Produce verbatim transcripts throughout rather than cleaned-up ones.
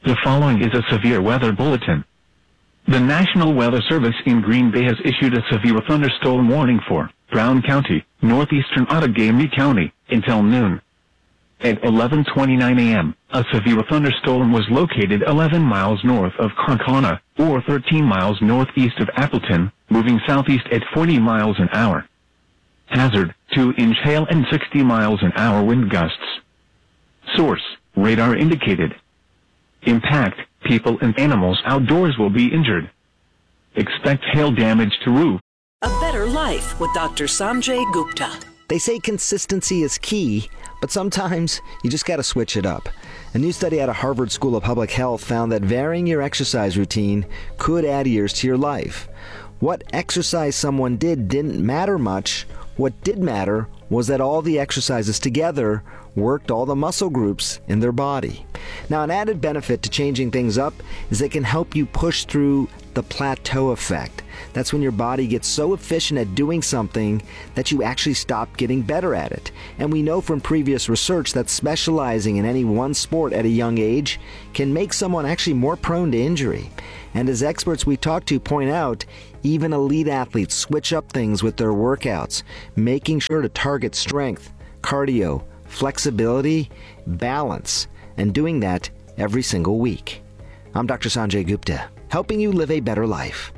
The following is a severe weather bulletin. The National Weather Service in Green Bay has issued a severe thunderstorm warning for Brown County, northeastern Outagamie County, until noon. At eleven twenty-nine a m, a severe thunderstorm was located eleven miles north of Carcana, or thirteen miles northeast of Appleton, moving southeast at forty miles an hour. Hazard, two inch hail and sixty miles an hour wind gusts. Source, radar indicated. Impact, people and animals outdoors will be injured. Expect hail damage to roof. A Better Life with Doctor Sanjay Gupta. They say consistency is key, but sometimes you just got to switch it up. A new study out of Harvard School of Public Health found that varying your exercise routine could add years to your life. What exercise someone did didn't matter much. What did matter was that all the exercises together worked all the muscle groups in their body. Now, an added benefit to changing things up is it can help you push through the plateau effect. That's when your body gets so efficient at doing something that you actually stop getting better at it. And we know from previous research that specializing in any one sport at a young age can make someone actually more prone to injury. And as experts we talk to point out, even elite athletes switch up things with their workouts, making sure to target strength, cardio, flexibility, balance, and doing that every single week. I'm Doctor Sanjay Gupta, helping you live a better life.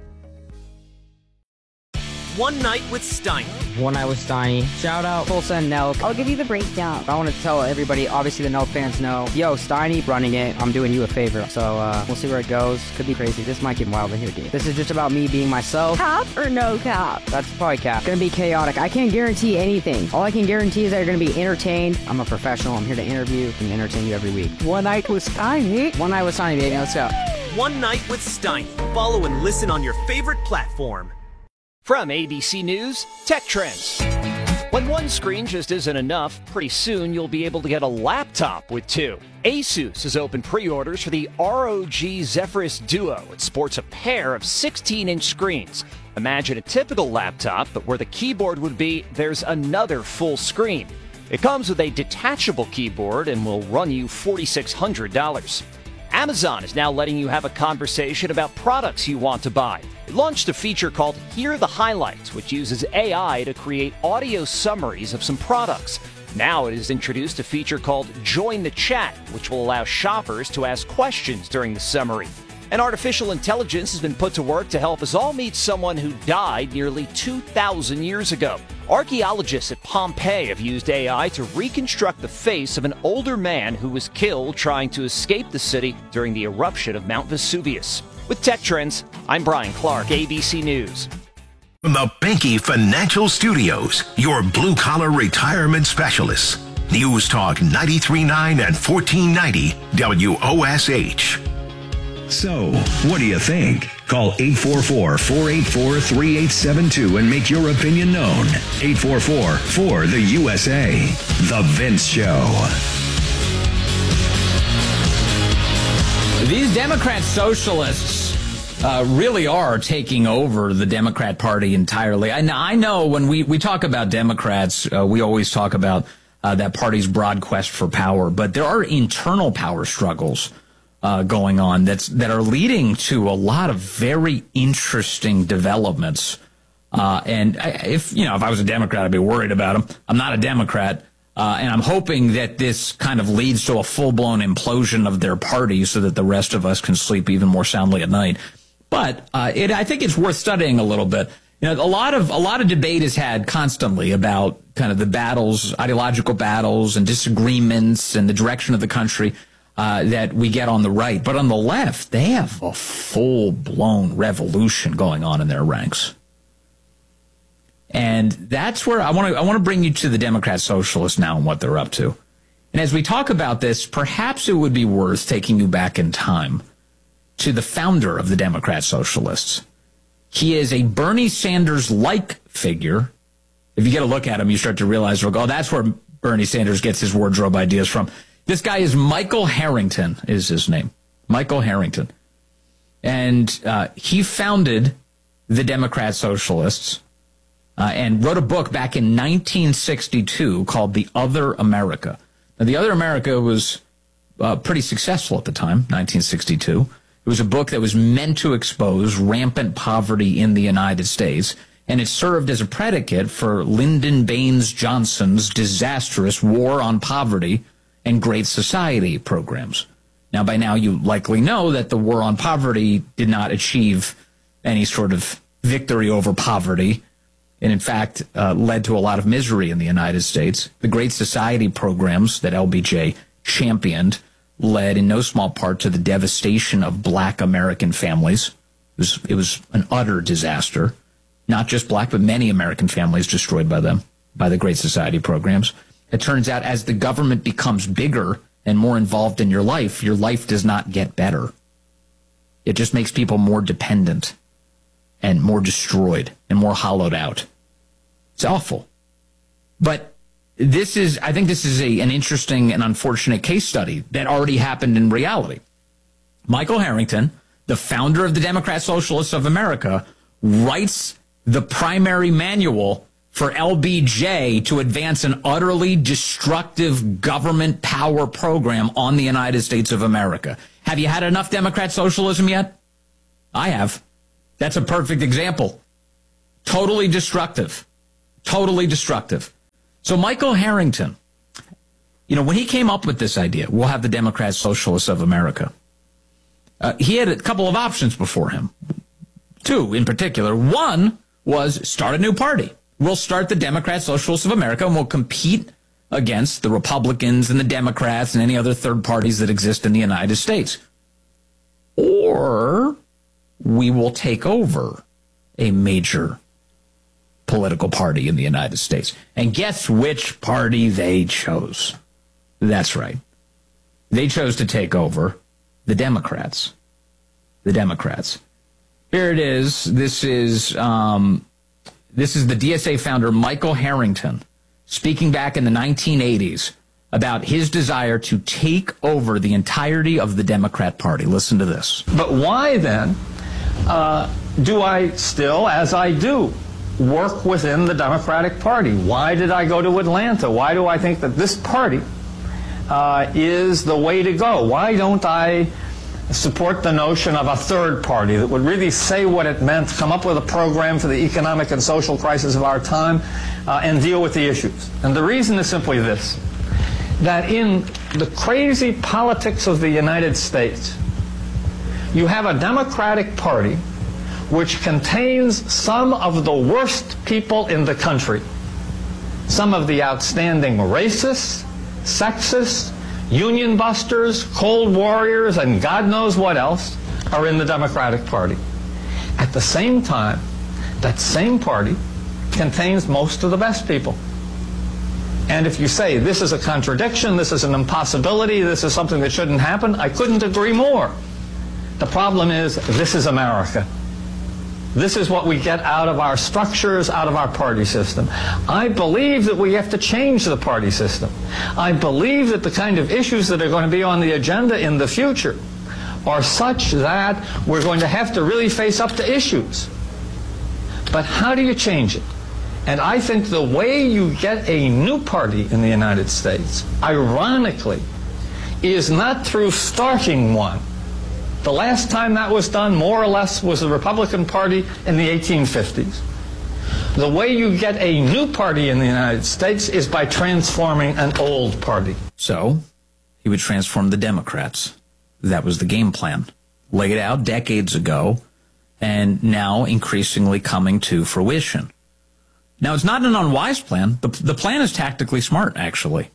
One Night with Steiny. One Night with Steiny. Shout out Tulsa and Nelk. I'll give you the breakdown. I want to tell everybody, obviously the Nelk fans know, yo, Steiny running it, I'm doing you a favor. So uh, we'll see where it goes. Could be crazy. This might get wild in here, dude. This is just about me being myself. Cap or no cap? That's probably cap. It's gonna be chaotic. I can't guarantee anything. All I can guarantee is that you're gonna be entertained. I'm a professional. I'm here to interview and entertain you every week. One Night with Steiny. One Night with Steiny, baby. Let's go. One Night with Steiny. Follow and listen on your favorite platform. From A B C News, Tech Trends. When one screen just isn't enough, pretty soon you'll be able to get a laptop with two. Asus has opened pre-orders for the R O G Zephyrus Duo. It sports a pair of sixteen inch screens. Imagine a typical laptop, but where the keyboard would be, there's another full screen. It comes with a detachable keyboard and will run you four thousand six hundred dollars. Amazon is now letting you have a conversation about products you want to buy. It launched a feature called Hear the Highlights, which uses A I to create audio summaries of some products. Now it has introduced a feature called Join the Chat, which will allow shoppers to ask questions during the summary. And artificial intelligence has been put to work to help us all meet someone who died nearly two thousand years ago. Archaeologists at Pompeii have used A I to reconstruct the face of an older man who was killed trying to escape the city during the eruption of Mount Vesuvius. With Tech Trends, I'm Brian Clark, A B C News. From the Benke Financial Studios, your blue-collar retirement specialists. News Talk ninety-three point nine and fourteen ninety W O S H. So, what do you think? Call eight four four, four eight four, three eight seven two and make your opinion known. eight four four, four, the U S A. The Vince Show. These Democrat socialists uh, really are taking over the Democrat Party entirely. I, I know when we, we talk about Democrats, uh, we always talk about uh, that party's broad quest for power, but there are internal power struggles Uh, going on that's that are leading to a lot of very interesting developments. Uh, and I, if you know, if I was a Democrat, I'd be worried about them. I'm not a Democrat, uh, and I'm hoping that this kind of leads to a full-blown implosion of their party, so that the rest of us can sleep even more soundly at night. But uh, it, I think it's worth studying a little bit. You know, a lot of a lot of debate is had constantly about kind of the battles, ideological battles, and disagreements, and the direction of the country. Uh, that we get on the right. But on the left, they have a full-blown revolution going on in their ranks. And that's where I want to I want to bring you to the Democrat Socialists now and what they're up to. And as we talk about this, perhaps it would be worth taking you back in time to the founder of the Democrat Socialists. He is a Bernie Sanders-like figure. If you get a look at him, you start to realize, oh, that's where Bernie Sanders gets his wardrobe ideas from. This guy is Michael Harrington, is his name. Michael Harrington. And uh, he founded the Democrat Socialists uh, and wrote a book back in nineteen sixty-two called The Other America. Now, The Other America was uh, pretty successful at the time, nineteen sixty-two. It was a book that was meant to expose rampant poverty in the United States, and it served as a predicate for Lyndon Baines Johnson's disastrous War on Poverty and Great Society programs. Now, by now, you likely know that the War on Poverty did not achieve any sort of victory over poverty, and in fact, uh, led to a lot of misery in the United States. The Great Society programs that L B J championed led in no small part to the devastation of black American families. It was, it was an utter disaster. Not just black, but many American families destroyed by them, by the Great Society programs. It turns out as the government becomes bigger and more involved in your life, your life does not get better. It just makes people more dependent and more destroyed and more hollowed out. It's awful. But this is, I think this is a, an interesting and unfortunate case study that already happened in reality. Michael Harrington, the founder of the Democrat Socialists of America, writes the primary manual for L B J to advance an utterly destructive government power program on the United States of America. Have you had enough Democrat socialism yet? I have. That's a perfect example. Totally destructive. Totally destructive. So Michael Harrington, you know, when he came up with this idea, we'll have the Democrat Socialists of America, uh, he had a couple of options before him. Two in particular. One was start a new party. We'll start the Democrat Socialists of America and we'll compete against the Republicans and the Democrats and any other third parties that exist in the United States. Or we will take over a major political party in the United States. And guess which party they chose? That's right. They chose to take over the Democrats. The Democrats. Here it is. This is um, this is the D S A founder, Michael Harrington, speaking back in the nineteen eighties about his desire to take over the entirety of the Democrat Party. Listen to this. But why then uh, do I still, as I do, work within the Democratic Party? Why did I go to Atlanta? Why do I think that this party uh, is the way to go? Why don't I support the notion of a third party that would really say what it meant, come up with a program for the economic and social crisis of our time, uh, and deal with the issues? And the reason is simply this, that in the crazy politics of the United States, you have a Democratic Party which contains some of the worst people in the country, some of the outstanding racists, sexists, union busters, cold warriors, and God knows what else are in the Democratic Party. At the same time, that same party contains most of the best people. And if you say this is a contradiction, this is an impossibility, this is something that shouldn't happen, I couldn't agree more. The problem is, this is America. This is what we get out of our structures, out of our party system. I believe that we have to change the party system. I believe that the kind of issues that are going to be on the agenda in the future are such that we're going to have to really face up to issues. But how do you change it? And I think the way you get a new party in the United States, ironically, is not through starting one. The last time that was done, more or less, was the Republican Party in the eighteen fifties. The way you get a new party in the United States is by transforming an old party. So, he would transform the Democrats. That was the game plan. Laid out decades ago, and now increasingly coming to fruition. Now, it's not an unwise plan. The, the plan is tactically smart, actually.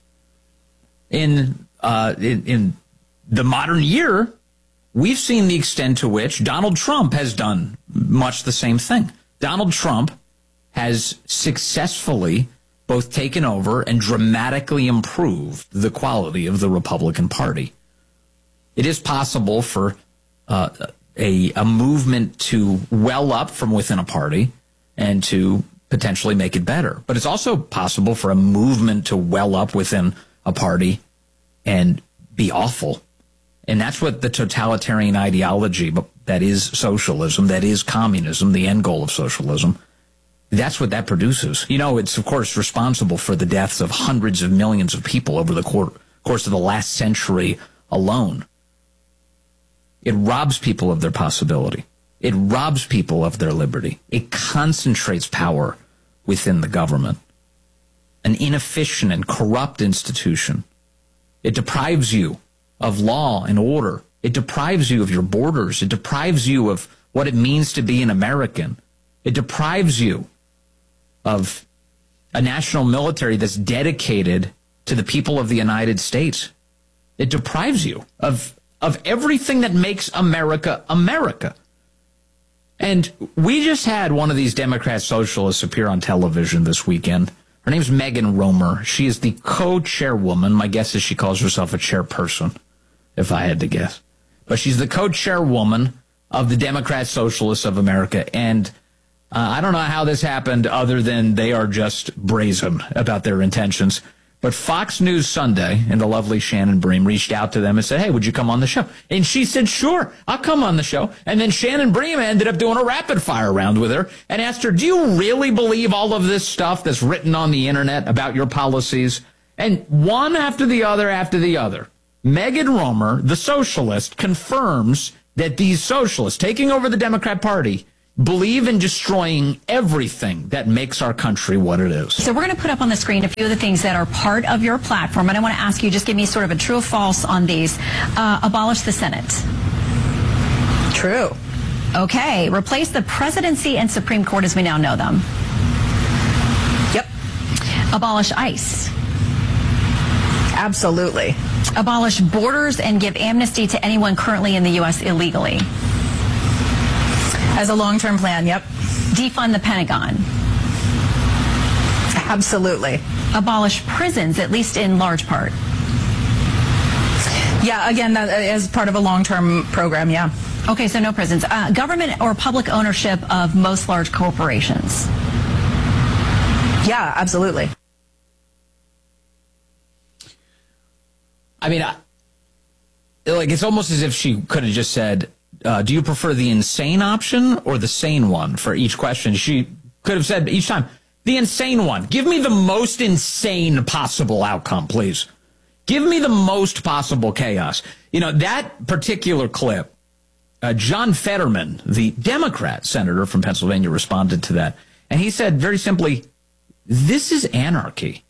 In, uh, in, in the modern year, we've seen the extent to which Donald Trump has done much the same thing. Donald Trump has successfully both taken over and dramatically improved the quality of the Republican Party. It is possible for uh, a, a movement to well up from within a party and to potentially make it better. But it's also possible for a movement to well up within a party and be awful. And that's what the totalitarian ideology that is socialism, that is communism, the end goal of socialism, that's what that produces. You know, it's, of course, responsible for the deaths of hundreds of millions of people over the course of the last century alone. It robs people of their possibility. It robs people of their liberty. It concentrates power within the government. An inefficient and corrupt institution. It deprives you of law and order. It deprives you of your borders. It deprives you of what it means to be an American. It deprives you of a national military that's dedicated to the people of the United States. It deprives you of, of everything that makes America America. And we just had one of these Democrat socialists appear on television this weekend. Her name's Megan Romer. She is the co-chairwoman. My guess is she calls herself a chairperson, if I had to guess. But she's the co-chairwoman of the Democrat Socialists of America. And uh, I don't know how this happened other than they are just brazen about their intentions. But Fox News Sunday and the lovely Shannon Bream reached out to them and said, hey, would you come on the show? And she said, sure, I'll come on the show. And then Shannon Bream ended up doing a rapid fire round with her and asked her, do you really believe all of this stuff that's written on the internet about your policies? And one after the other after the other, Megan Romer, the socialist, confirms that these socialists taking over the Democrat Party believe in destroying everything that makes our country what it is. So we're going to put up on the screen a few of the things that are part of your platform, and I want to ask you, just give me sort of a true or false on these. Uh, abolish the Senate. True. Okay. Replace the presidency and Supreme Court as we now know them. Yep. Abolish ICE. Absolutely. Abolish borders and give amnesty to anyone currently in the U S illegally. As a long-term plan, yep. Defund the Pentagon. Absolutely. Abolish prisons, at least in large part. Yeah, again, that is part of a long-term program, yeah. Okay, so no prisons. Uh, government or public ownership of most large corporations. Yeah, absolutely. I mean, I, like, it's almost as if she could have just said, Uh, do you prefer the insane option or the sane one for each question? She could have said each time, the insane one. Give me the most insane possible outcome, please. Give me the most possible chaos. You know, that particular clip, uh, John Fetterman, the Democrat senator from Pennsylvania, responded to that. And he said very simply, this is anarchy.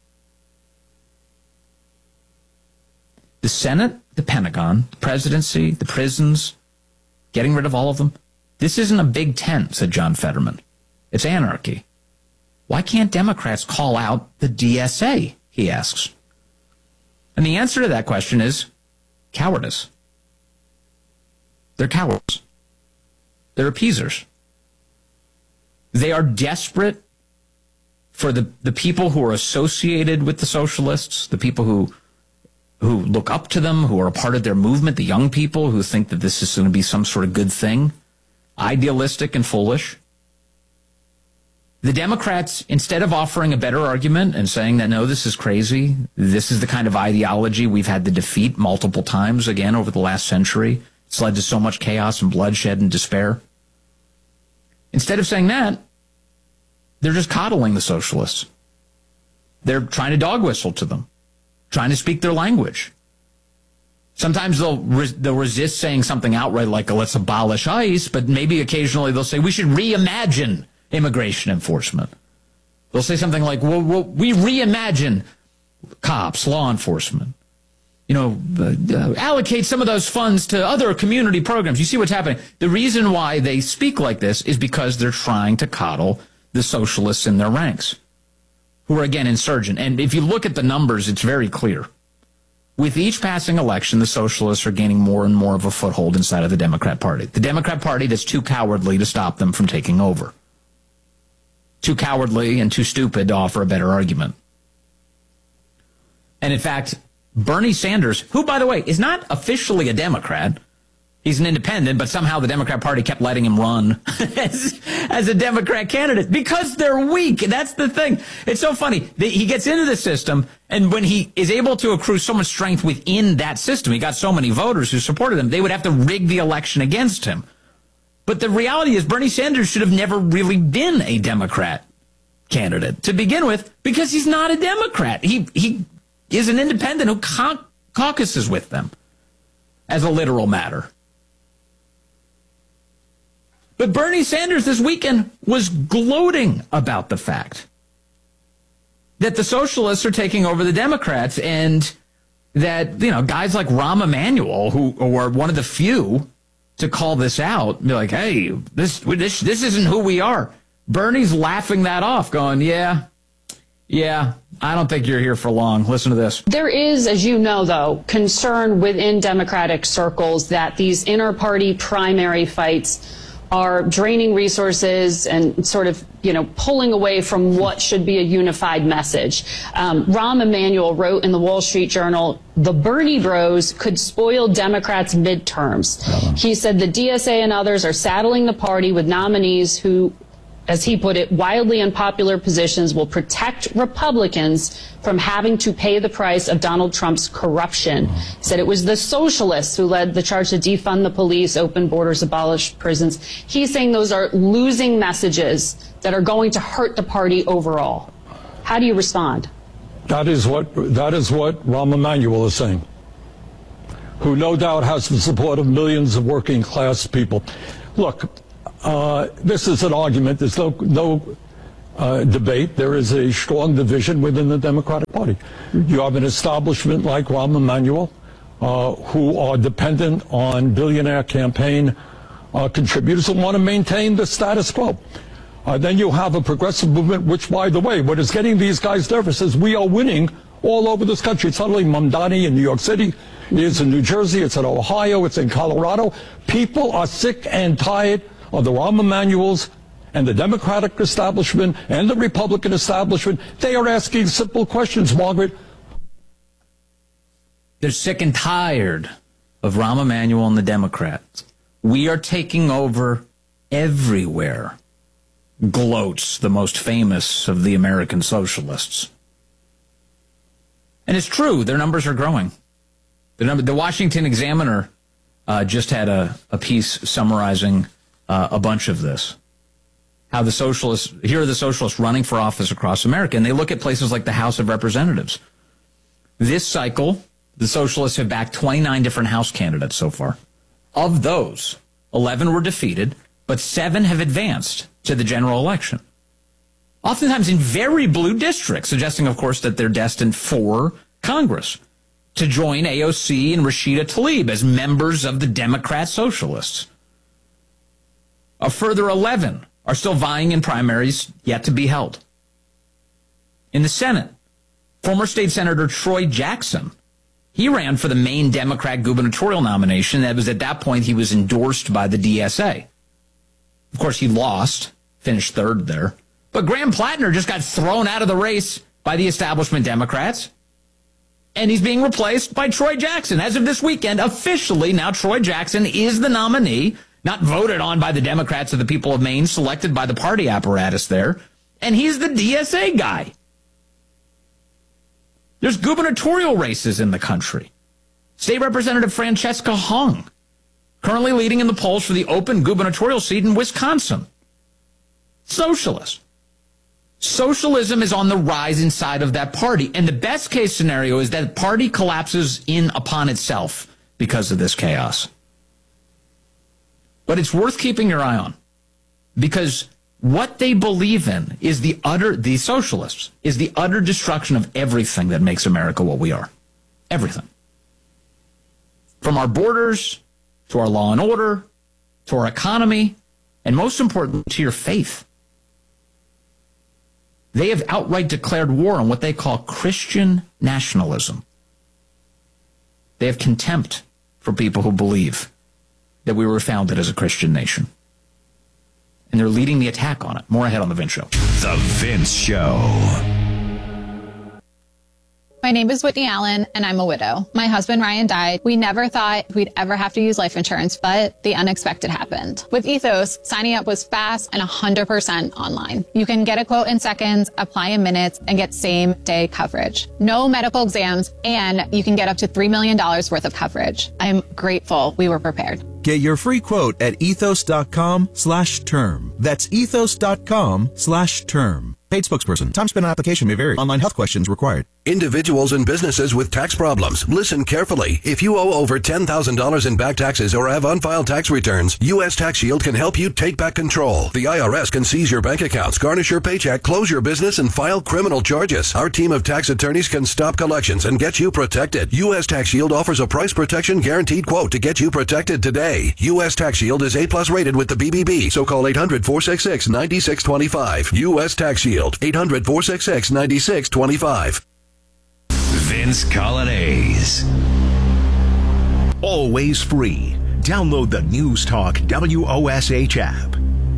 The Senate, the Pentagon, the presidency, the prisons, getting rid of all of them. This isn't a big tent, said John Fetterman. It's anarchy. Why can't Democrats call out the D S A, he asks. And the answer to that question is cowardice. They're cowards. They're appeasers. They are desperate for the, the people who are associated with the socialists, the people who who look up to them, who are a part of their movement, the young people who think that this is going to be some sort of good thing, idealistic and foolish. The Democrats, instead of offering a better argument and saying that, no, this is crazy, this is the kind of ideology we've had to defeat multiple times again over the last century, it's led to so much chaos and bloodshed and despair. Instead of saying that, they're just coddling the socialists. They're trying to dog whistle to them, trying to speak their language. Sometimes they'll res- they'll resist saying something outright like, let's abolish ICE, but maybe occasionally they'll say, we should reimagine immigration enforcement. They'll say something like, well, well we reimagine cops, law enforcement. You know, uh, uh, allocate some of those funds to other community programs. You see what's happening. The reason why they speak like this is because they're trying to coddle the socialists in their ranks, who are, again, insurgent. And if you look at the numbers, it's very clear. With each passing election, the socialists are gaining more and more of a foothold inside of the Democrat Party. The Democrat Party that's too cowardly to stop them from taking over. Too cowardly and too stupid to offer a better argument. And in fact, Bernie Sanders, who, by the way, is not officially a Democrat, he's an independent, but somehow the Democrat Party kept letting him run as, as a Democrat candidate because they're weak. That's the thing. It's so funny. He gets into the system, and when he is able to accrue so much strength within that system, he got so many voters who supported him, they would have to rig the election against him. But the reality is Bernie Sanders should have never really been a Democrat candidate to begin with because he's not a Democrat. He, he is an independent who cau- caucuses with them. as a literal matter. But Bernie Sanders this weekend was gloating about the fact that the socialists are taking over the Democrats, and that, you know, guys like Rahm Emanuel, who are one of the few to call this out, be like, hey, this this this isn't who we are. Bernie's laughing that off, going, yeah, yeah, I don't think you're here for long. Listen to this. There is, as you know, though, concern within Democratic circles that these inter-party primary fights are draining resources and sort of, you know, pulling away from what should be a unified message. Um, Rahm Emanuel wrote in the Wall Street Journal, the Bernie bros could spoil Democrats' midterms. Uh-huh. He said the D S A and others are saddling the party with nominees who, as he put it, wildly unpopular positions will protect Republicans from having to pay the price of Donald Trump's corruption. He said it was the socialists who led the charge to defund the police, open borders, abolish prisons. He's saying those are losing messages that are going to hurt the party overall. How do you respond? That is what, that is what Rahm Emanuel is saying, who no doubt has the support of millions of working class people. Look, Uh, this is an argument. There's no, no uh, debate. There is a strong division within the Democratic Party. You have an establishment like Rahm Emanuel, uh, who are dependent on billionaire campaign uh, contributors who want to maintain the status quo. Uh, then you have a progressive movement, which, by the way, what is getting these guys nervous is we are winning all over this country. Suddenly, Mamdani in New York City, it's in New Jersey, it's in Ohio, it's in Colorado. People are sick and tired of the Rahm Emanuels and the Democratic establishment and the Republican establishment. They are asking simple questions, Margaret. They're sick and tired of Rahm Emanuel and the Democrats. We are taking over everywhere, gloats the most famous of the American socialists. And it's true, their numbers are growing. The, number, the Washington Examiner uh, just had a, a piece summarizing Uh, a bunch of this. How the socialists, here are the socialists running for office across America, and they look at places like the House of Representatives. This cycle, the socialists have backed twenty-nine different House candidates so far. Of those, eleven were defeated, but seven have advanced to the general election. Oftentimes in very blue districts, suggesting, of course, that they're destined for Congress to join A O C and Rashida Tlaib as members of the Democrat Socialists. A further eleven are still vying in primaries yet to be held. In the Senate, former state senator Troy Jackson, he ran for the Maine Democrat gubernatorial nomination. That was at that point he was endorsed by the D S A. Of course, he lost, finished third there. But Graham Plattner just got thrown out of the race by the establishment Democrats. And he's being replaced by Troy Jackson. As of this weekend, officially, now Troy Jackson is the nominee, not voted on by the Democrats or the people of Maine, selected by the party apparatus there. And he's the D S A guy. There's gubernatorial races in the country. State Representative Francesca Hung, currently leading in the polls for the open gubernatorial seat in Wisconsin. Socialist. Socialism is on the rise inside of that party. And the best case scenario is that the party collapses in upon itself because of this chaos. But it's worth keeping your eye on, because what they believe in is the utter, the socialists, is the utter destruction of everything that makes America what we are. Everything. From our borders, to our law and order, to our economy, and most importantly, to your faith. They have outright declared war on what they call Christian nationalism. They have contempt for people who believe that we were founded as a Christian nation. And they're leading the attack on it. More ahead on The Vince Show. The Vince Show. My name is Whitney Allen, and I'm a widow. My husband, Ryan, died. We never thought we'd ever have to use life insurance, but the unexpected happened. With Ethos, signing up was fast and one hundred percent online. You can get a quote in seconds, apply in minutes, and get same-day coverage. No medical exams, and you can get up to three million dollars worth of coverage. I'm grateful we were prepared. Get your free quote at ethos.com slash term. That's ethos.com slash term. Paid spokesperson. Time spent on application may vary. Online health questions required. Individuals and businesses with tax problems, listen carefully. If you owe over ten thousand dollars in back taxes or have unfiled tax returns, U S Tax Shield can help you take back control. The I R S can seize your bank accounts, garnish your paycheck, close your business, and file criminal charges. Our team of tax attorneys can stop collections and get you protected. U S Tax Shield offers a price protection guaranteed quote to get you protected today. U S Tax Shield is A plus rated with the B B B, so call eight hundred, four six six, nine six two five. U S Tax Shield, eight hundred, four six six, nine six two five. Vince Colonnese. Always free. Download the News Talk W O S H app.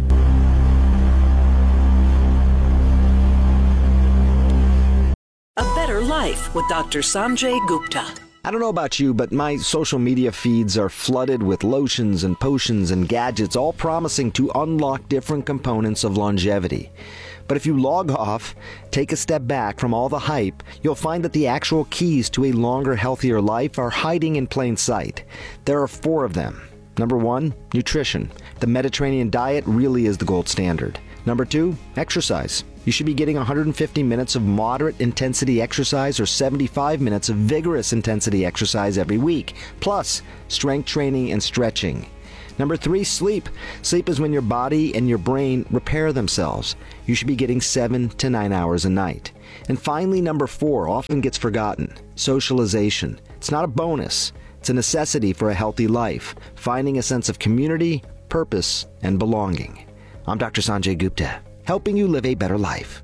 A Better Life with Doctor Sanjay Gupta. I don't know about you, but my social media feeds are flooded with lotions and potions and gadgets, all promising to unlock different components of longevity. But if you log off, take a step back from all the hype, you'll find that the actual keys to a longer, healthier life are hiding in plain sight. There are four of them. Number one, nutrition. The Mediterranean diet really is the gold standard. Number two, exercise. You should be getting one hundred fifty minutes of moderate intensity exercise or seventy-five minutes of vigorous intensity exercise every week, plus strength training and stretching. Number three, sleep. Sleep is when your body and your brain repair themselves. You should be getting seven to nine hours a night. And finally, number four, often gets forgotten, socialization. It's not a bonus. It's a necessity for a healthy life, finding a sense of community, purpose, and belonging. I'm Doctor Sanjay Gupta, helping you live a better life.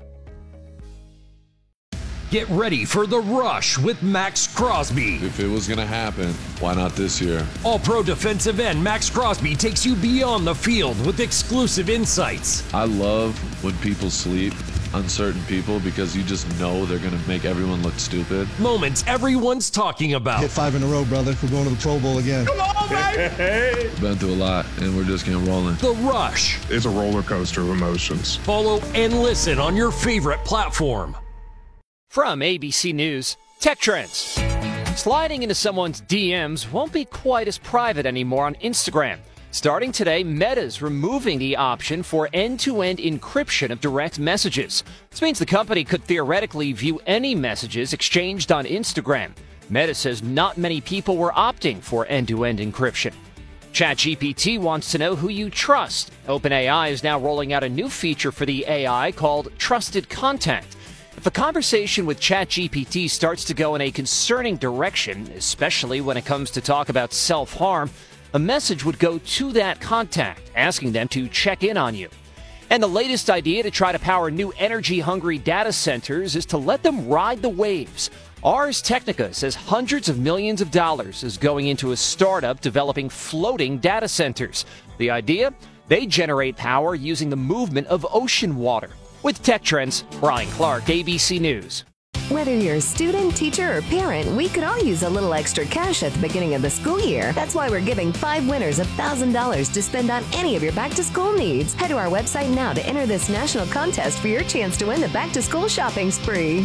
Get ready for The Rush with Max Crosby. If it was going to happen, why not this year? All-pro defensive end Max Crosby takes you beyond the field with exclusive insights. I love when people sleep, uncertain people, because you just know they're going to make everyone look stupid. Moments everyone's talking about. Hit five in a row, brother. We're going to the Pro Bowl again. Come on, baby! Been through a lot, and we're just getting rolling. The Rush. It's a roller coaster of emotions. Follow and listen on your favorite platform. From A B C News, Tech Trends. Sliding into someone's D Ms won't be quite as private anymore on Instagram. Starting today, Meta's removing the option for end-to-end encryption of direct messages. This means the company could theoretically view any messages exchanged on Instagram. Meta says not many people were opting for end-to-end encryption. ChatGPT wants to know who you trust. OpenAI is now rolling out a new feature for the A I called Trusted Contact. If a conversation with ChatGPT starts to go in a concerning direction, especially when it comes to talk about self-harm, a message would go to that contact, asking them to check in on you. And the latest idea to try to power new energy-hungry data centers is to let them ride the waves. Ars Technica says hundreds of millions of dollars is going into a startup developing floating data centers. The idea? They generate power using the movement of ocean water. With Tech Trends, Brian Clark, A B C News. Whether you're a student, teacher, or parent, we could all use a little extra cash at the beginning of the school year. That's why we're giving five winners one thousand dollars to spend on any of your back-to-school needs. Head to our website now to enter this national contest for your chance to win the back-to-school shopping spree.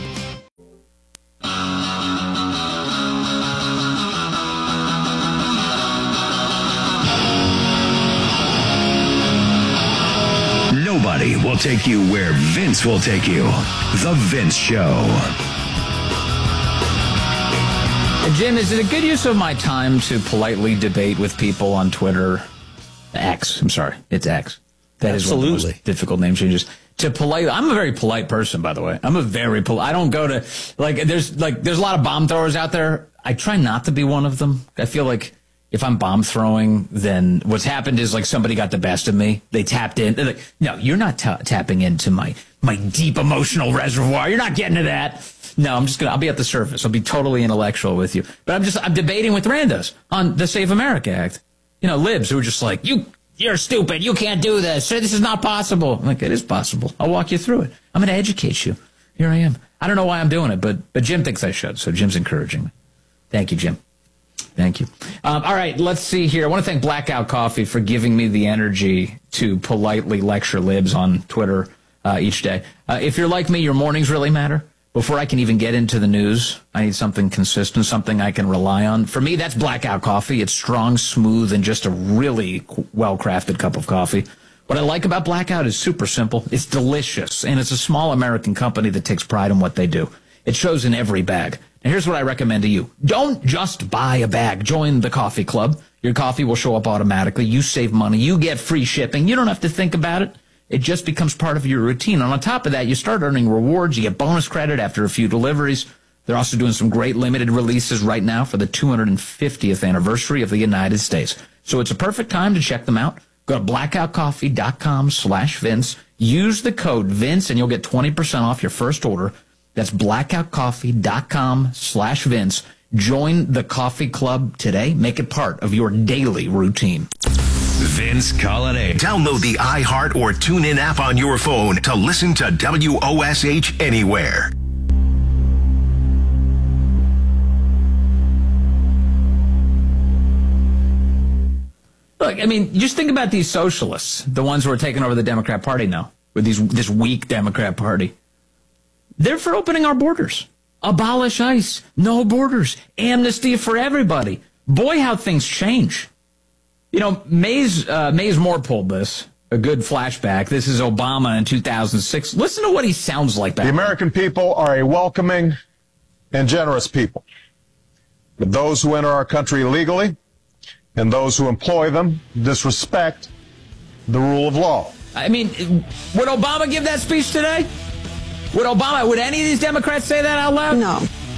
Nobody will take you where Vince will take you. The Vince Show. Jim, is it a good use of my time to politely debate with people on Twitter? X. I'm sorry. It's X. That is one of the most difficult name changes. To polite. I'm a very polite person, by the way. I'm a very polite. I don't go to, like, there's, like, there's a lot of bomb throwers out there. I try not to be one of them. I feel like if I'm bomb throwing, then what's happened is like somebody got the best of me. They tapped in. They're like, no, you're not ta- tapping into my, my deep emotional reservoir. You're not getting to that. No, I'm just going to, I'll be at the surface. I'll be totally intellectual with you. But I'm just, I'm debating with randos on the Save America Act. You know, libs who are just like, you, you're stupid. You can't do this. This is not possible. I'm like, it is possible. I'll walk you through it. I'm going to educate you. Here I am. I don't know why I'm doing it, but, but Jim thinks I should. So Jim's encouraging me. Thank you, Jim. Thank you. Um, all right, let's see here. I want to thank Blackout Coffee for giving me the energy to politely lecture libs on Twitter uh, each day. Uh, if you're like me, your mornings really matter. Before I can even get into the news, I need something consistent, something I can rely on. For me, that's Blackout Coffee. It's strong, smooth, and just a really well-crafted cup of coffee. What I like about Blackout is super simple. It's delicious, and it's a small American company that takes pride in what they do. It shows in every bag. And here's what I recommend to you. Don't just buy a bag. Join the coffee club. Your coffee will show up automatically. You save money. You get free shipping. You don't have to think about it. It just becomes part of your routine. And on top of that, you start earning rewards. You get bonus credit after a few deliveries. They're also doing some great limited releases right now for the two hundred fiftieth anniversary of the United States. So it's a perfect time to check them out. Go to blackoutcoffee.com slash Vince. Use the code Vince and you'll get twenty percent off your first order. That's blackoutcoffee.com slash Vince. Join the coffee club today. Make it part of your daily routine. Vince Colonnade. Download the iHeart or TuneIn app on your phone to listen to W O S H anywhere. Look, I mean, just think about these socialists, the ones who are taking over the Democrat Party now, with these this weak Democrat Party. They're for opening our borders. Abolish ICE. No borders. Amnesty for everybody. Boy, how things change. You know, Mays, uh, Mays Moore pulled this. A good flashback. This is Obama in two thousand six. Listen to what he sounds like back The American people are a welcoming and generous people. But those who enter our country illegally and those who employ them disrespect the rule of law. I mean, would Obama give that speech today? Would Obama, would any of these Democrats say that out loud? No.